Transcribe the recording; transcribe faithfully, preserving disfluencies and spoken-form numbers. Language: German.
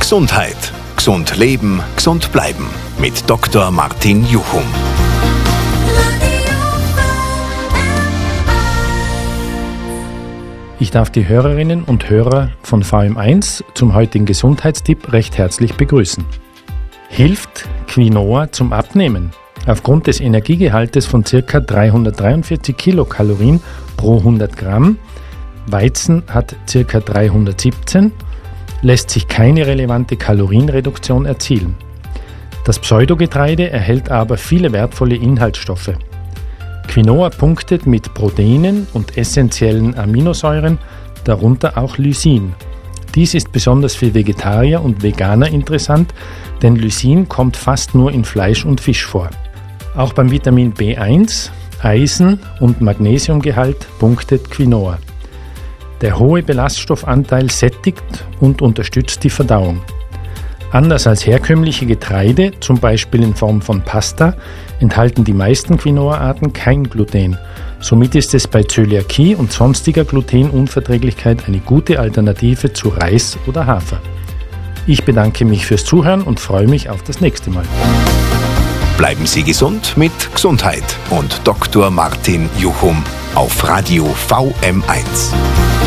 Gesundheit. Gesund leben, gesund bleiben. Mit Doktor Martin Juchum. Ich darf die Hörerinnen und Hörer von V M eins zum heutigen Gesundheitstipp recht herzlich begrüßen. Hilft Quinoa zum Abnehmen? Aufgrund des Energiegehaltes von ca. dreihundertdreiundvierzig Kilokalorien pro hundert Gramm, Weizen hat ca. dreihundertsiebzehn, lässt sich keine relevante Kalorienreduktion erzielen. Das Pseudogetreide erhält aber viele wertvolle Inhaltsstoffe. Quinoa punktet mit Proteinen und essentiellen Aminosäuren, darunter auch Lysin. Dies ist besonders für Vegetarier und Veganer interessant, denn Lysin kommt fast nur in Fleisch und Fisch vor. Auch beim Vitamin B eins, Eisen und Magnesiumgehalt punktet Quinoa. Der hohe Ballaststoffanteil sättigt und unterstützt die Verdauung. Anders als herkömmliche Getreide, zum Beispiel in Form von Pasta, enthalten die meisten Quinoa-Arten kein Gluten. Somit ist es bei Zöliakie und sonstiger Glutenunverträglichkeit eine gute Alternative zu Reis oder Hafer. Ich bedanke mich fürs Zuhören und freue mich auf das nächste Mal. Bleiben Sie gesund mit Gesundheit und Doktor Martin Juchum auf Radio V M eins.